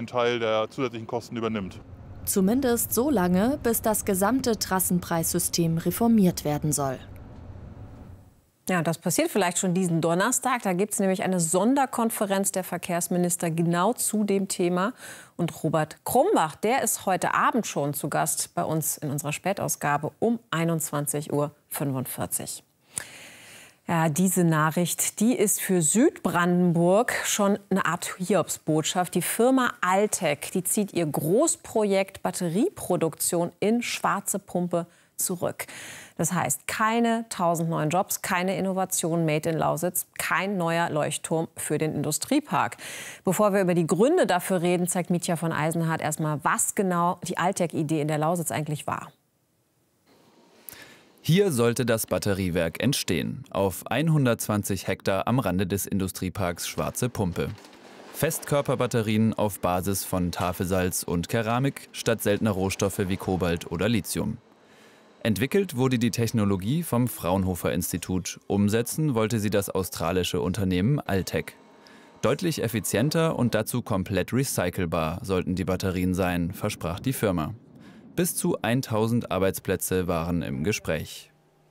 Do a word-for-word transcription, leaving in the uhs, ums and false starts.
Teil der zusätzlichen Kosten übernimmt. Zumindest so lange, bis das gesamte Trassenpreissystem reformiert werden soll. Ja, das passiert vielleicht schon diesen Donnerstag. Da gibt es nämlich eine Sonderkonferenz der Verkehrsminister genau zu dem Thema. Und Robert Krumbach, der ist heute Abend schon zu Gast bei uns in unserer Spätausgabe um einundzwanzig Uhr fünfundvierzig. Ja, diese Nachricht, die ist für Südbrandenburg schon eine Art Hiobsbotschaft. Die Firma Altec, die zieht ihr Großprojekt Batterieproduktion in Schwarze Pumpe zurück. Das heißt, keine tausend neuen Jobs, keine Innovation made in Lausitz, kein neuer Leuchtturm für den Industriepark. Bevor wir über die Gründe dafür reden, zeigt Mitja von Eisenhardt erstmal, was genau die Altec-Idee in der Lausitz eigentlich war. Hier sollte das Batteriewerk entstehen, auf hundertzwanzig Hektar am Rande des Industrieparks Schwarze Pumpe. Festkörperbatterien auf Basis von Tafelsalz und Keramik statt seltener Rohstoffe wie Kobalt oder Lithium. Entwickelt wurde die Technologie vom Fraunhofer Institut. Umsetzen wollte sie das australische Unternehmen Altec. Deutlich effizienter und dazu komplett recycelbar sollten die Batterien sein, versprach die Firma. Bis zu tausend Arbeitsplätze waren im Gespräch.